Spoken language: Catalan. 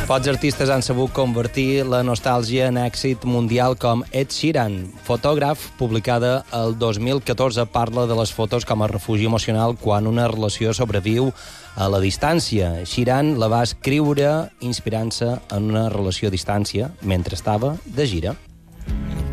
Pocs artistes han sabut convertir la nostàlgia en èxit mundial com Ed Sheeran. Fotògraf, publicada el 2014, parla de les fotos com a refugi emocional quan una relació sobreviu a la distància. Sheeran la va escriure inspirant-se en una relació a distància mentre estava de gira.